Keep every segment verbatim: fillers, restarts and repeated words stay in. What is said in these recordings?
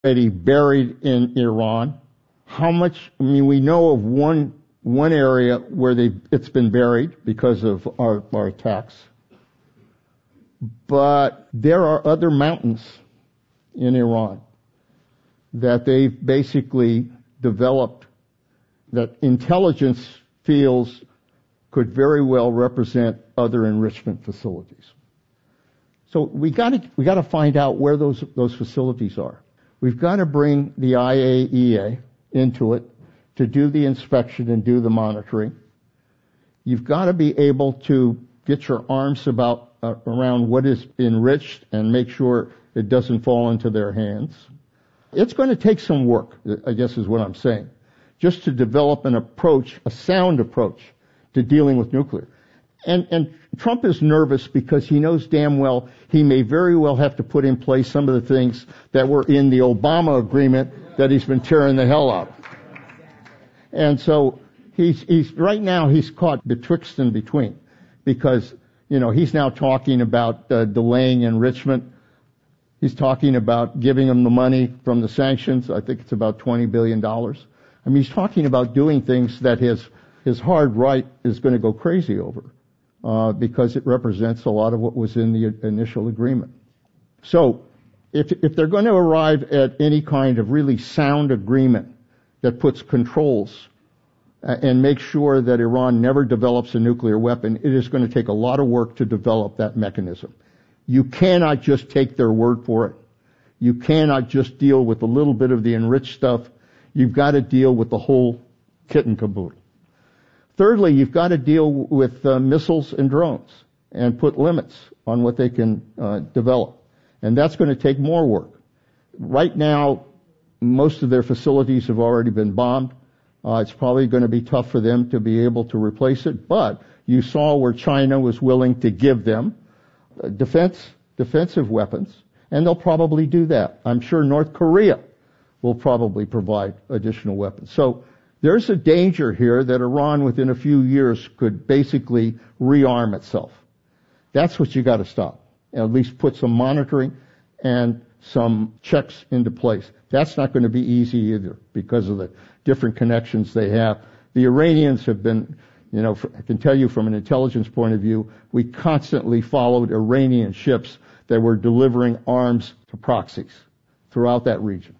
already buried in Iran. How much, I mean, we know of one, one area where they, it's been buried because of our, our attacks. But there are other mountains in Iran that they've basically developed that intelligence feels could very well represent other enrichment facilities. So we got to we got to find out where those those facilities are. We've got to bring the I A E A into it to do the inspection and do the monitoring. You've got to be able to get your arms about uh, around what is enriched and make sure it doesn't fall into their hands. It's going to take some work, I guess is what I'm saying, just to develop an approach, a sound approach to dealing with nuclear. And, and Trump is nervous because he knows damn well he may very well have to put in place some of the things that were in the Obama agreement that he's been tearing the hell out. And so he's, he's, right now he's caught betwixt and between because, you know, he's now talking about uh, delaying enrichment. He's talking about giving them the money from the sanctions. I think it's about twenty billion dollars. I mean, he's talking about doing things that his, his hard right is going to go crazy over. Uh, because it represents a lot of what was in the initial agreement. So, if, if they're going to arrive at any kind of really sound agreement that puts controls uh, and makes sure that Iran never develops a nuclear weapon, it is going to take a lot of work to develop that mechanism. You cannot just take their word for it. You cannot just deal with a little bit of the enriched stuff. You've got to deal with the whole kit and caboodle. Thirdly, you've got to deal with uh, missiles and drones and put limits on what they can uh, develop. And that's going to take more work. Right now, most of their facilities have already been bombed. Uh, it's probably going to be tough for them to be able to replace it, but you saw where China was willing to give them uh, defense, defensive weapons, and they'll probably do that. I'm sure North Korea will probably provide additional weapons. So there's a danger here that Iran within a few years could basically rearm itself. That's what you got to stop. At least put some monitoring and some checks into place. That's not going to be easy either because of the different connections they have. The Iranians have been, you know, I can tell you from an intelligence point of view, we constantly followed Iranian ships that were delivering arms to proxies throughout that region.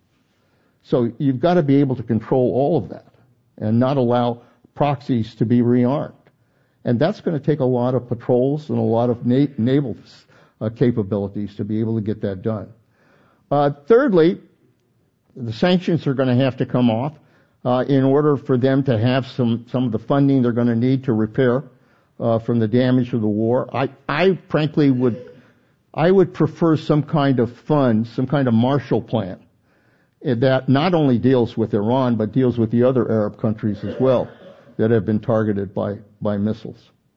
So you've got to be able to control all of that and not allow proxies to be rearmed. And that's going to take a lot of patrols and a lot of na- naval uh, capabilities to be able to get that done. Uh, thirdly, the sanctions are going to have to come off uh, in order for them to have some, some of the funding they're going to need to repair uh, from the damage of the war. I, I frankly would, I would prefer some kind of fund, some kind of Marshall Plan that not only deals with Iran, but deals with the other Arab countries as well that have been targeted by, by missiles.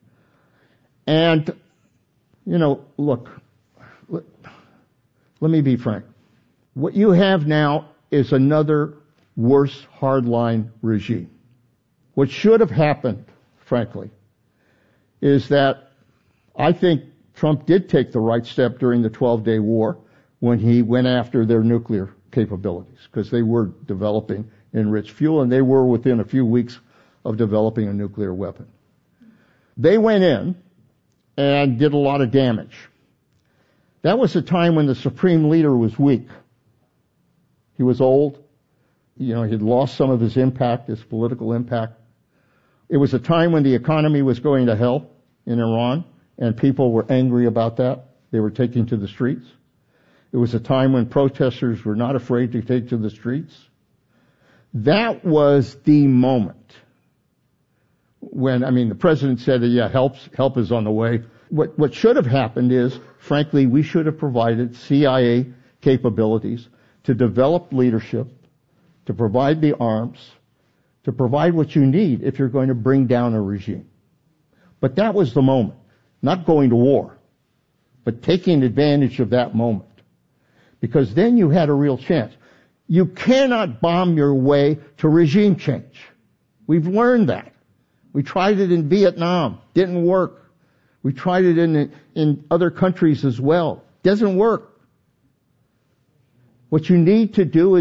And, you know, look, let, let me be frank. What you have now is another worse hardline regime. What should have happened, frankly, is that I think Trump did take the right step during the twelve-day war when he went after their nuclear capabilities, because they were developing enriched fuel and they were within a few weeks of developing a nuclear weapon. They went in and did a lot of damage. That was a time when the supreme leader was weak. He was old. You know, he'd lost some of his impact, his political impact. It was a time when the economy was going to hell in Iran and people were angry about that. They were taking to the streets. It was a time when protesters were not afraid to take to the streets. That was the moment when, I mean, the president said that, yeah, help, help is on the way. What, what should have happened is, frankly, we should have provided C I A capabilities to develop leadership, to provide the arms, to provide what you need if you're going to bring down a regime. But that was the moment. Not going to war, but taking advantage of that moment. Because then you had a real chance. You cannot bomb your way to regime change. We've learned that. We tried it in Vietnam. Didn't work. We tried it in, in other countries as well. Doesn't work. What you need to do is